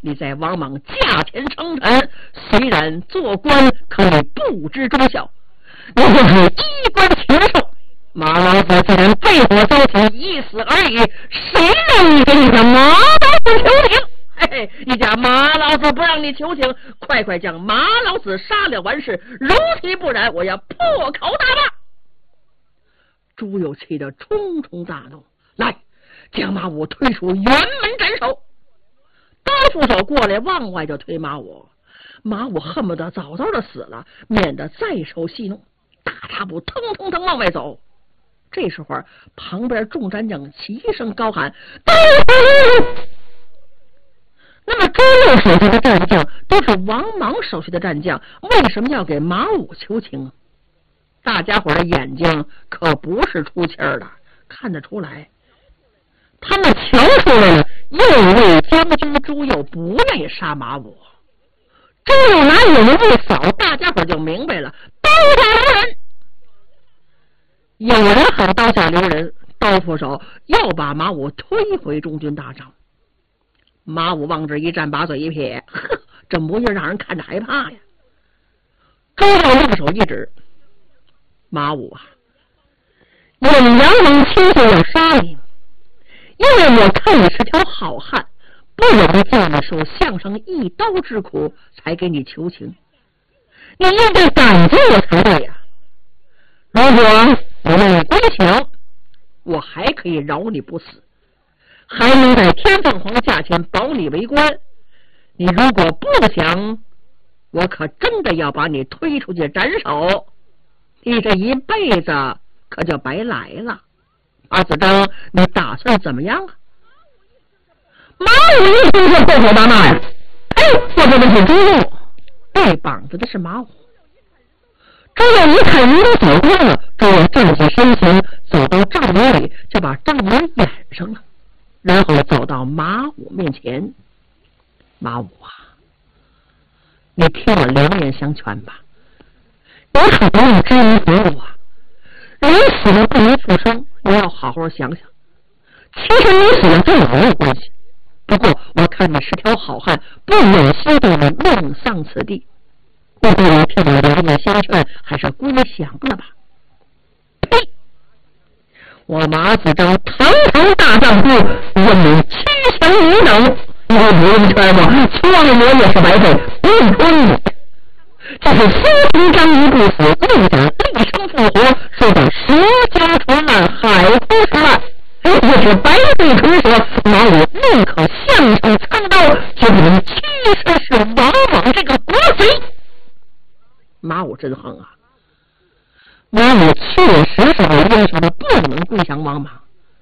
你在王莽驾前称臣，虽然做官可以不知忠孝，你就是衣冠禽兽。马老子既然被火烧起，一死而已，谁让你给你的马老子求情？嘿嘿，你家马老子不让你求情，快快将马老子杀了完事，如其不然，我要破口大骂。朱佑气得冲冲大怒，来，将马武推出辕门斩首。刀斧手过来往外就推马武，马武恨不得早早的死了，免得再受戏弄，大踏步腾腾腾往外走。这时候旁边众战将齐声高喊：刀斧！那么朱佑手下的战将都是王莽手下的战将，为什么要给马武求情？大家伙的眼睛可不是出气儿的，看得出来，他们瞧出来了，右卫将军朱佑不愿杀马武。朱佑拿眼睛一扫，大家伙就明白了，刀下留人。有人喊刀下留人，刀斧手又把马武推回中军大帐。马武往这一站，把嘴一撇，呵，这模样让人看着害怕呀。朱佑用手一指：马武啊，有杨王亲自要杀你，因为我看你是条好汉，不忍叫你受项上一刀之苦，才给你求情。你应该感激我才对呀。如果你愿意归降，我还可以饶你不死，还能在天凤凰驾前保你为官。你如果不降，我可真的要把你推出去斩首，你这一辈子可就白来了。马子章，你打算怎么样啊？马武一听就破口大骂呀！哎，我这的是朱佑，带膀子的是马武。朱佑一看人都走过了，朱佑站起身形，走到帐门里，就把帐门掩上了，然后走到马武面前。马武啊，你听我良言相劝吧，你可不要知迷不悟啊！人死了不能复生，你要好好想想。其实你死了跟我没有关系，不过我看你是条好汉，不忍心对你命丧此地。不知你听我良言相劝，还是归降了吧？呸！我马子章堂堂大丈夫，任你欺降你等，你不用劝吗？诓我也是白费，不用说你。这是夫妻章鱼不死，陆家立生复活，说的蛇交传烂，海枯石烂，也是白费唇舌。马武宁可向上参刀，就不能其实是王莽这个国贼。马武真横啊！马武确实是我冤上的，不能归降王莽。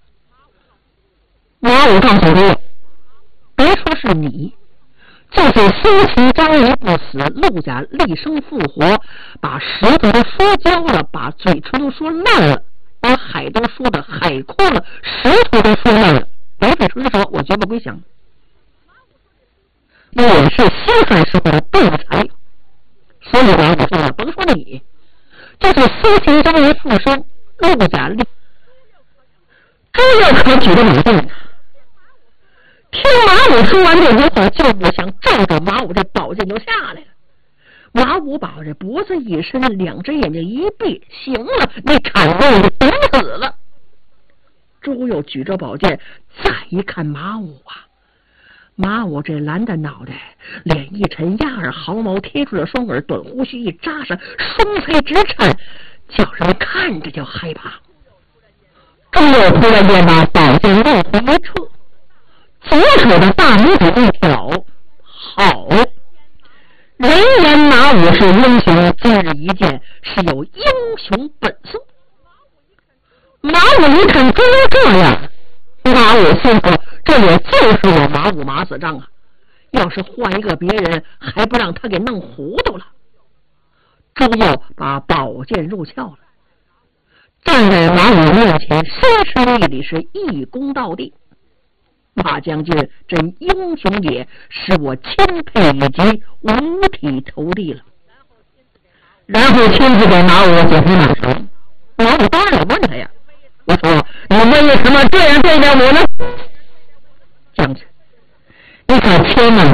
马武告诉我，别说是你，就是夫妻章鱼不死，陆家立生复活，把舌头都说焦了，把嘴唇都说烂了，把海都说的海枯了，石头都说烂了，白费唇舌，我绝不归降。我是西汉时候的斗才，所以呢，我说了，甭说你，就是夫妻章鱼复生，陆家立，朱佑可举着马盾呢。听马武说完这句话，就不想照着马武这宝剑就下来了。马武把这脖子一伸，两只眼睛一闭，行了，你砍我，你等死了。朱佑举着宝剑，再一看马武啊，马武这蓝的脑袋，脸一沉，压耳毫毛贴住了双耳，短胡须一扎上，双腮直颤，叫人看着就害怕。朱佑突然间把宝剑往回一撤，左手的大拇指一挑，好，人言马武是英雄，今日一见是有英雄本色。马武一看朱佑这样，马武心说，这也就是我马武马子章啊，要是换一个别人，还不让他给弄糊涂了。朱佑把宝剑入鞘了，站在马武面前，深施一礼，是一躬到地。马将军真英雄也，使我钦佩以及，五体投地了。然后亲自给马武解开马绳。马武当然要问他呀，我说你为什么这样对待我呢？将军，你可千万